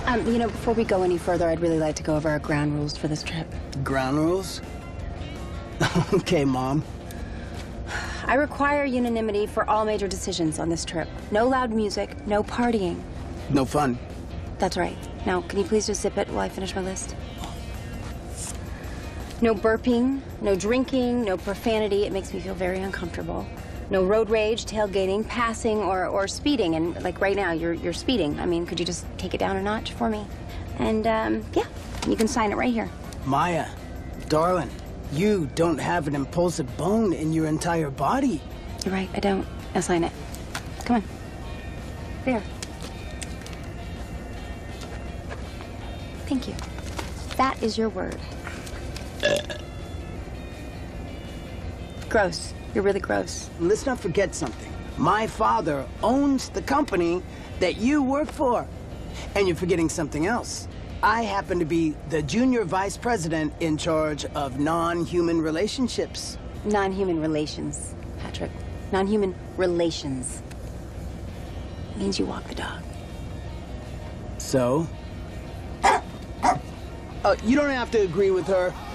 Before we go any further, I'd really like to go over our ground rules for this trip. Ground rules? Okay, Mom. I require unanimity for all major decisions on this trip. No loud music, no partying. No fun. That's right. Now, can you please just zip it while I finish my list? No burping, no drinking, no profanity. It makes me feel very uncomfortable. No road rage, tailgating, passing, or speeding. And like right now, you're speeding. I mean, could you just take it down a notch for me? And yeah, you can sign it right here. Maya, darling, you don't have an impulsive bone in your entire body. You're right, I don't. I'll sign it. Come on. There. Thank you. That is your word. Gross. You're really gross. Let's not forget something. My father owns the company that you work for. And you're forgetting something else. I happen to be the junior vice president in charge of non-human relationships. Non-human relations, Patrick. Non-human relations. It means you walk the dog. So? You don't have to agree with her.